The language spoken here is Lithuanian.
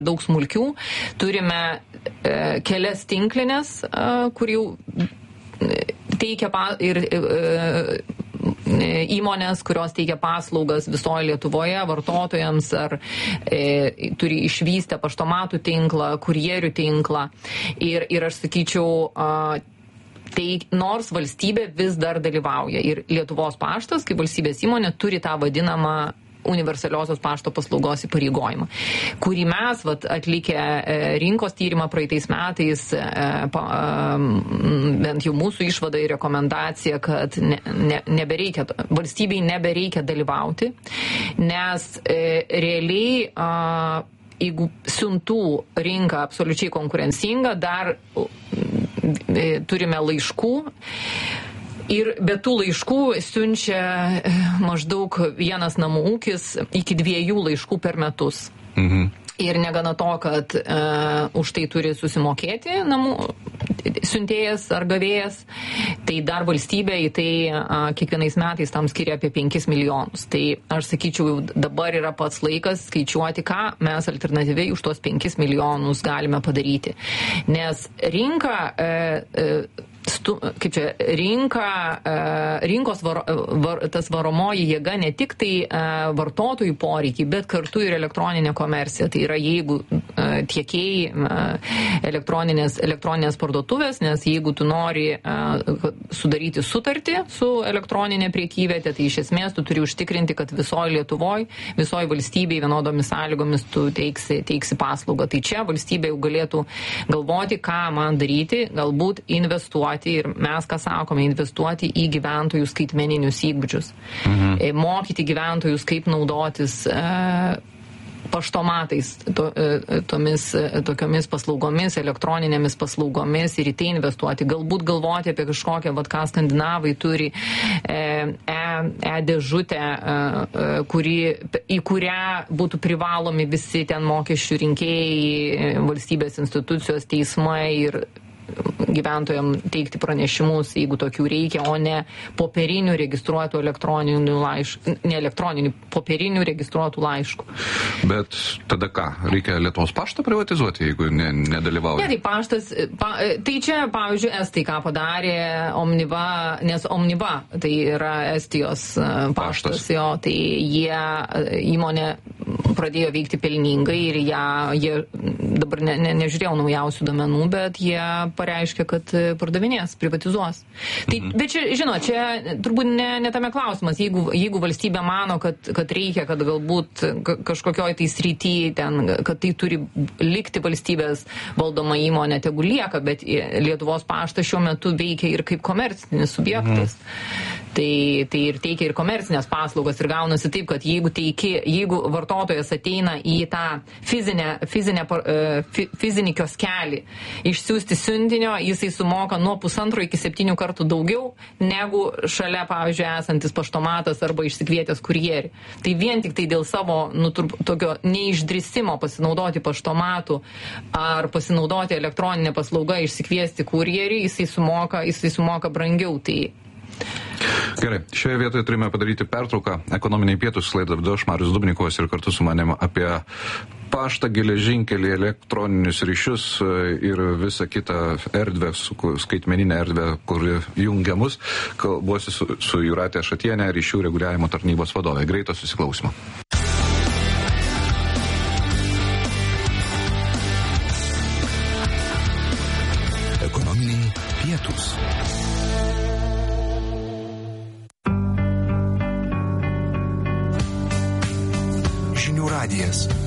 daug smulkių, turime kelias tinklinės, kur jau teikia įmonės, kurios teikia paslaugas visoje Lietuvoje vartotojams ar turi išvystę paštomatų tinklą, kurjerių tinklą. Ir aš sakyčiau, tai nors valstybė vis dar dalyvauja ir Lietuvos paštas, kaip valstybės įmonė, turi tą vadinamą universaliosios pašto paslaugos įpareigojimą, kurį mes atlikę rinkos tyrimą praeitais metais, bent jau mūsų išvada ir rekomendacija, kad valstybei nebereikia dalyvauti, nes realiai jeigu siuntų rinka absoliučiai konkurencinga, dar turime laiškų. Ir be tų laiškų siunčia maždaug vienas namų ūkis iki 2 laiškų per metus. Mhm. Ir negana to, kad už tai turi susimokėti namų siuntėjas ar gavėjas, tai dar valstybė į tai kiekvienais metais tam skiria apie 5 milijonus. Tai aš sakyčiau, dabar yra pats laikas skaičiuoti, ką mes alternatyviai už tuos 5 milijonus galime padaryti. Nes rinkos tas varomoji jėga ne tik tai vartotojų poreikiai, bet kartu ir elektroninė komercija. Tai yra, jeigu tiekėjai elektroninės parduotuvės, nes jeigu tu nori sudaryti sutartį su elektroninė prekyvietė, tai iš esmės tu turi užtikrinti, kad visoje Lietuvoje, visoje valstybėje vienodomis sąlygomis tu teiksi paslaugą. Tai čia valstybė jau galėtų galvoti, ką man daryti, galbūt investuoti. Ir mes, ką sakome, investuoti į gyventojų skaitmeninius įgūdžius. Mhm. Mokyti gyventojus, kaip naudotis paštomatais, tokiomis paslaugomis, elektroninėmis paslaugomis ir į tai investuoti. Galbūt galvoti apie kažkokią, ką skandinavai turi, dėžutę, į kurią būtų privalomi visi ten mokesčių rinkėjai, valstybės institucijos, teismai ir gyventojams teikti pranešimus, jeigu tokių reikia, o ne popierinių registruotų popierinių registruotų laiškų. Bet tada ką? Reikia Lietuvos paštą privatizuoti, jeigu nedalyvauja? Ne, tai paštas, tai čia, pavyzdžiui, Estai ką padarė Omniva, nes Omniva tai yra Estijos paštas, jo, tai įmonė pradėjo veikti pelningai ir jie dabar nežiūrėjau naujausių duomenų, bet jie pareiškia, kad pardavinės, privatizuos. Tai, bet čia, žinot, čia turbūt ne tame klausimas. Jeigu valstybė mano, kad reikia, kad galbūt kažkokioj tai srityje ten, kad tai turi likti valstybės valdoma įmonė, tegu lieka, bet Lietuvos paštas šiuo metu veikia ir kaip komercinis subjektas. Tai ir teikia ir komercinės paslaugas ir gaunasi taip, kad jeigu vartotojas ateina į tą fizinį kioskelį išsiųsti siuntinio, jisai sumoka nuo 1,5 iki 7 kartų daugiau negu šalia, pavyzdžiui, esantis paštomatas arba išsikvietęs kurjerį. Tai vien tik tai dėl savo tokio neišdrįsimo pasinaudoti paštomatu ar pasinaudoti elektroninę paslaugą išsikviesti kurjerį, jisai sumoka brangiau. Tai Gerai, šioje vietoje turime padaryti pertrauką. Ekonominiai pietūs laidą vedu aš, Marius Dubnikovas, ir kartu su manim apie paštą, geležinkelį, elektroninius ryšius ir visą kitą erdvę, skaitmeninę erdvę, kur jungia mus. Kalbuosi su Jūratė Šatienė, ryšių reguliavimo tarnybos vadovė. Greito susiklausimo. Ekonominiai pietūs. Radijas.